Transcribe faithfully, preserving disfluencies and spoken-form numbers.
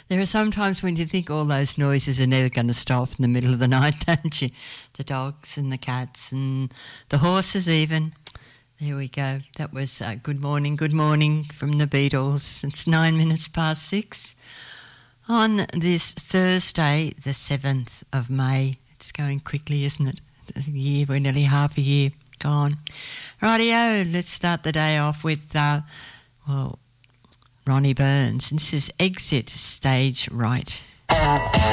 There are some times when you think all those noises are never going to stop in the middle of the night, don't you? The dogs and the cats and the horses even. There we go. That was uh, Good Morning, Good Morning from the Beatles. It's nine minutes past six on this Thursday, the seventh of May. It's going quickly, isn't it? A year, we're nearly half a year gone. Rightio, let's start the day off with, uh, well, Ronnie Burns. This is Exit Stage Right.